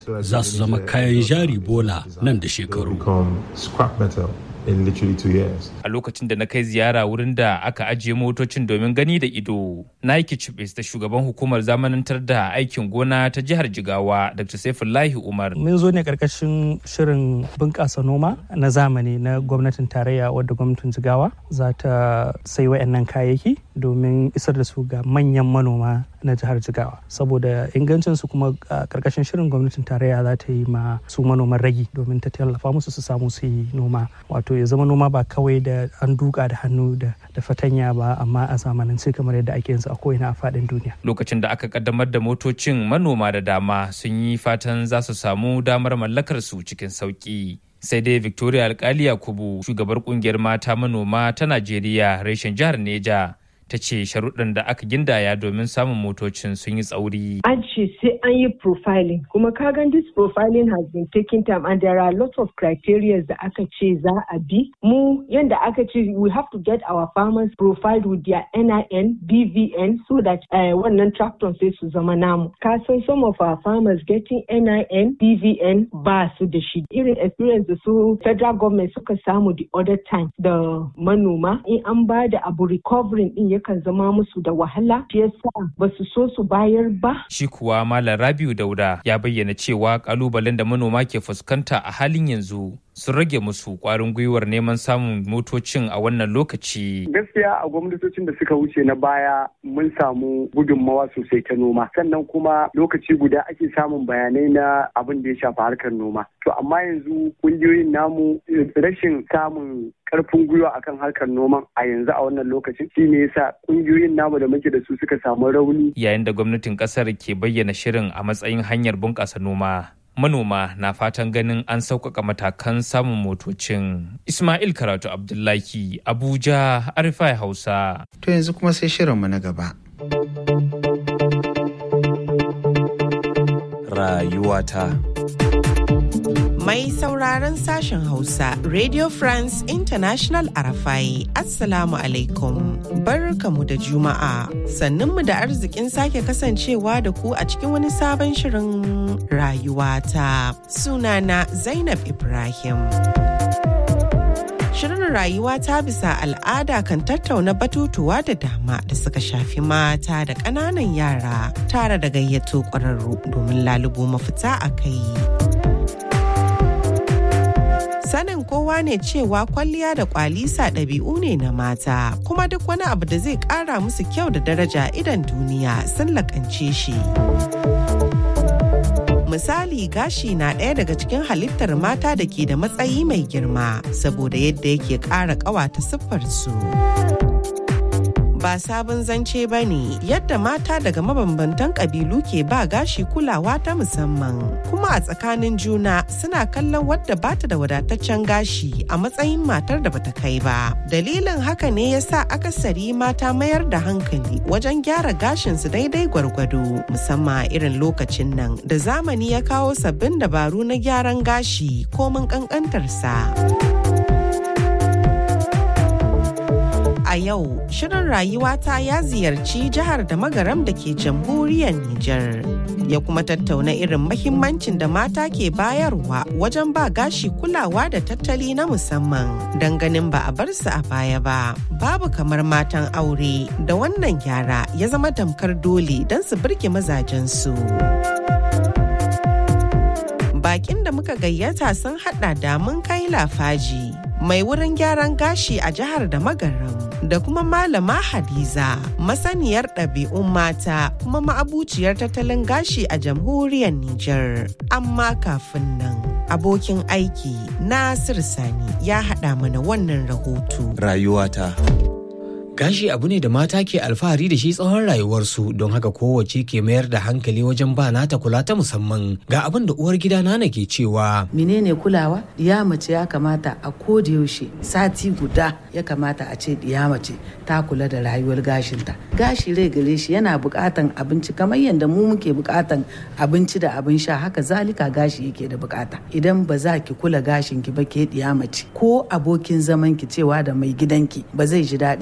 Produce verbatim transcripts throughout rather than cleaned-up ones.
za su zama kayan jari bola nan da shekaru. In literally two years. A lokacin da na kai ziyara wurin da aka ajiye motocin domin gani da ido, na yi kicibis da shugaban hukumar zamanantar da aikin gona ta jihar Jigawa, Doctor Saifullahi Umar. Mun zo ne karkashin shirin bunƙasa noma na zamani na gwamnatin tarayya wadda gwamnatin Jigawa za ta sai wayannan kayayyaki domin isar da su ga manyan manoma na jihar Jigawa. Saboda ingancin su kuma karkashin shirin gwamnatin tarayya za ta yi ma su manoman ragi domin ta tallafa musu su samu su yi noma. Wato ya zama noma ba kawai da an duka da hannu da fatanya ba, amma a zamanance kamar yadda ake yanzu a ko'ina a faɗin duniya. Lokacin da aka kaddamar da motocin, manoma da dama sun yi fatan za su samu damar mallakar su cikin sauki. Sai dai Victoria Alkali Yakubu, shugabar kungiyar mata manoma ta Najeriya reshen jihar Neja, ta ce sharuɗan da aka gindaya domin samun motocin sun yi tsauri. An ce sai an yi profiling, kuma kagan this profiling has been taking time and there are a lot of criteria da aka ce za a bi. Mu yanda aka ce we have to get our farmers profiled with their N I N, B V N so that uh, wannan tractor sai su zama namu. Ka san some of our farmers getting N I N, B V N ba su da shi. Irin experience da su federal government suka samu the other time da manoma in an ba da abu recovering din kan zama musu da wahala, shi yasa ba su so su bayar ba. Shi kuwa Malam Rabiu Dauda ya bayyana cewa kalubalen da manoma ke fuskanta a halin yanzu sun rage musu kwarin gwiwar neman samun motocin a wannan lokaci. Gaskiya a gwamnatocin da suka wuce na baya mun samu gudunmawa sosai ta noma, sannan kuma lokaci guda ake samun bayanai na abin da ya shafi harkar noma. To amma yanzu kungiyoyin namu rashin samun karfin gwiwa akan harkar noman a yanzu a wannan lokacin shi ne yasa kungiyoyin namu da muke da su suka samu rauni. Yayin da gwamnatin kasar ke bayyana shirin a matsayin hanyar bunƙasa noma, manoma na fatan ganin an sauƙaƙa matakan samun motocin. Ismail Karatu Abdullahi, Abuja, Arifai Hausa. To yanzu kuma sai shirinmu na gaba. Rayuwata. Mai sauraron sashen Hausa, Radio France International Arafai, Assalamu alaikum. Barkamu da Juma'a. Sannunmu da arzikin sake kasancewa da ku a cikin wani sabon shirin rayuwata. Sunana Zainab Ibrahim. Shirin rayuwa ta bisa al'ada kan tattauna batutuwa da dama da suka shafi mata da ƙananan yara tare da gayyato ƙwararru domin lalubo mafita a kai. Sanin kowa ne cewa kwalliya da kwalisa ɗabi'u ne na mata, kuma duk wani abu da zai ƙara musu kyau da daraja idan duniya sun laƙance shi. Misali, gashi na ɗaya daga cikin halittar mata da ke da matsayi mai girma saboda yadda yake ƙara ƙawata siffarsu. Ba sabon zance ba ne yadda mata daga mabambantan ƙabilu ke ba gashi kulawa ta musamman, kuma a tsakanin juna suna kallon wadda bata da wadataccen gashi a matsayin matar da bata kai ba. Dalilin haka ne yasa akasari mata mayar da hankali wajen gyara gashinsu daidai gwargwado, musamman irin lokacin nan da zamani ya kawo sabbin dabaru na gyaran gashi komin ƙanƙantarsa. A yau, shirin rayuwata ya ziyarci jihar da Magaram da ke jamhuriyar Nijar. Ya kuma tattauna irin mahimmancin da mata ke bayarwa wajen ba gashi kulawa da tattali na musamman don ganin ba a bar su a baya ba. Babu kamar matan aure da wannan gyara ya zama tamkar dole don su birge mazajensu. Bakin da muka gayyata sun hada da mun kai lafaji, mai wurin gyaran gashi a jihar da Magaram, da kuma Malama Hadiza, masaniyar ɗabi'un mata kuma ma'abuciyar tattalin gashi a jamhuriyar Nijar. Amma kafin nan, abokin aiki Nasir Sani ya haɗa mana wannan rahoto. Rayuwata. Gashi abu ne da mata ke alfahari da shi tsawon rayuwarsu, don haka kowace ke mayar da hankali wajen ba nata kula ta musamman. Ga abin da uwar gida Nana ke cewa. Menene kulawa? Ya mace ya kamata a koda yaushe sati guda ya kamata a ce diya mace ta kula da rayuwar gashinta. Gashi rai gare shi yana bukatan abinci kamar yadda mu muke bukatan abinci da abin sha, haka zalika gashi yake da bukata. Idan ba za ki kula gashin ki ba ke diya mace, ko abokin zaman ki cewa da mai gidanki ba zai ji daɗin zama da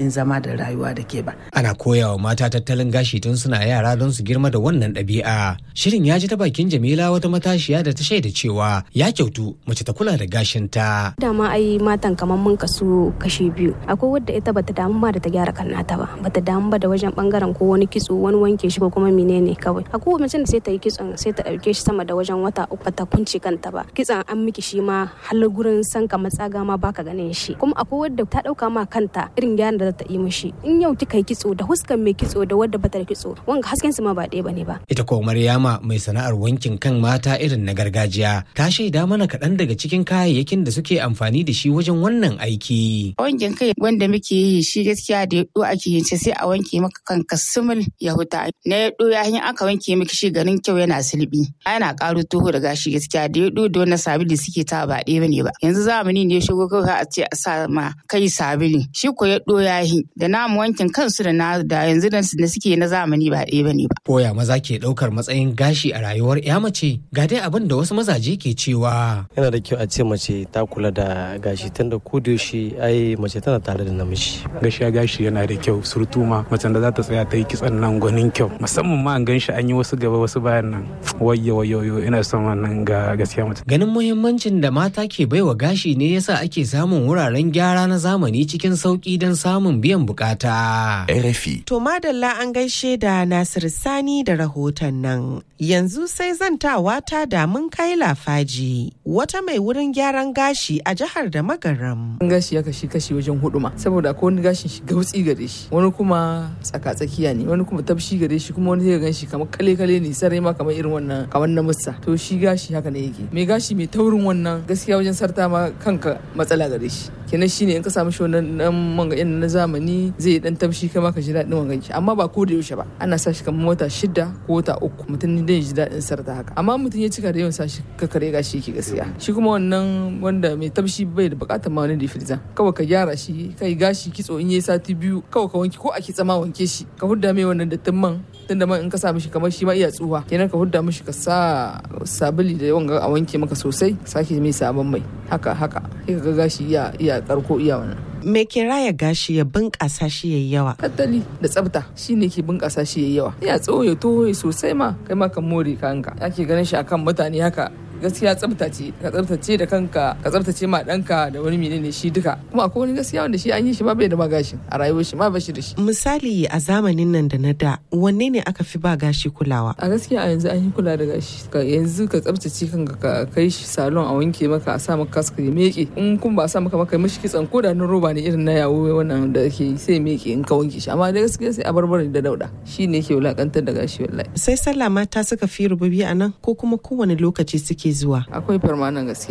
da rayuwa da ke ba. Ana koyawa mata tattalin gashi tun suna yara don su girma da wannan ɗabi'a. Shirin ya ji ta bakin Jamila wata matashiya da ta shaida cewa ya kyautu mace ta kula da gashinta. Dama ai matan kamar mun kasu kashi biyu. Akwai wadda ita bata damu ba da ta gyara kan nata ba. Bata damu ba da wajen bangaren ko wani kitso wani wanke shi ko kuma menene kawai. Akwai mace da sai ta yi kitson sai ta ɗauke shi sama da wajen wata uku ta kunce kanta ba. Kitson an miki shi ma har gurin sanka matsaga ma baka ganin shi. Kuma akwai wadda ta ɗauka ma kanta irin gyaran da za ta yi mishi. In yau kika yi kitso da huskan mai kitso da wadda bata da kitso wanga hasken su ma ba ɗaya bane ba. Ita ko Maryama mai sana'ar wankin kan mata irin na gargajiya ta shaida mana kaɗan daga cikin kayayyakin da suke amfani da shi wajen wannan aiki. Wankin kai wanda muke yi shi gaskiya da yaɗo ake yin sai a wanke maka kanka sumul ya huta. Na yaɗo ya hin aka wanke miki shi garin kyau yana sulbi. Ana ƙaro toho da gashi gaskiya da yaɗo da wannan sabili suke ta ba ɗaya bane ba. Yanzu zamani ne shigo kawai a ce a sa ma kai sabili. Shi ko yaɗo ya hin da namu wankin kansu da na da yanzu da suke na zamani ba ɗaya bane ba. Koya maza ke ɗaukar matsayin gashi a rayuwar ya mace ga dai abin da wasu mazaje ke cewa. Yana da kyau a ce mace ta kula da gashi tunda ko da yaushe ai mace tana tare da namiji. Gaskiya gashi yana da kyau surtu ma macen da za ta tsaya ta yi kitsan nan gwanin kyau musamman ma an gan shi an yi wasu gaba wasu bayan nan wayyo wayyo ina son wannan ga gaskiya mace. Ganin muhimmancin da mata ke baiwa gashi ne yasa ake samun wuraren gyara na zamani cikin sauki don samun biyan bukata. R F I. To madalla an gaishe da Nasir Sani da rahoton nan. Yanzu sai zantawa ta da mun kai lafaji wata mai wurin gyaran gashi a jihar da Magaram. Gashi ya kashi kashi wajen hudu ma saboda akwai wani gashin shi gautsi gare shi wani kuma tsaka tsakiya ne wani kuma tabshi gare shi kuma wani zai gan shi kamar kale kale ne sarai ma kamar irin wannan kamar na musa. To shi gashi haka ne yake. Mai gashi mai taurin wannan gaskiya wajen sarta ma kanka matsala gare shi. Kenan shine in ka samu shi wannan dan manga na zamani zai dan tabshi kai ma ka ji daɗin wangan shi amma ba ko da yaushe ba. Ana sa shi kamar wata shida ko wata uku mutum ne zai ji daɗin sarta haka amma mutum ya cika da yawan sa shi ka kare gashi yake gaskiya. Shi kuma wannan wanda mai tabshi bai da bukatar ma wani difriza kawai ka gyara shi kai gashi kitso in yayi sati biyu kawai ka wanke ko a kitsa ma wanke shi ka hudda mai wannan dattin man tunda man in ka sa mishi kamar shi ma iya tsuwa kenan ka hudda mishi ka sa sabuli da yawan a wanke maka sosai sake mai sabon mai haka haka sai ka ga gashi iya iya karko iya wannan. Me ke raya gashi ya bunƙasa shi yayi yawa? Tattali da tsafta shine ke bunƙasa shi yayi yawa. Ya tsoho ya toho sosai ma kai ma kan more kanka. Ake ganin shi akan mutane haka gaskiya tsaftace ka tsaftace da kanka ka tsaftace ma danka da wani menene shi duka kuma akwai wani gaskiya wanda shi an yi shi ma bai da magashin a rayuwar shi ma ba shi da shi. Misali a zamanin nan da na da wanne ne aka fi ba gashi kulawa? A gaskiya a yanzu an yi kula da gashi ka yanzu ka tsaftace kanka ka kai shi salon a wanke maka a sa maka kaska ya meke in kun ba sa maka maka mishi kitsan ko da na roba ne irin na yawo wannan da ke sai meke in ka wanke shi amma da gaskiya sai a barbare da dauda shine ke wulakantar da gashi wallahi. Sai sallah mata suka fi rububi a nan ko kuma kowane lokaci suke zuwa? Akwai farmanan gaskiya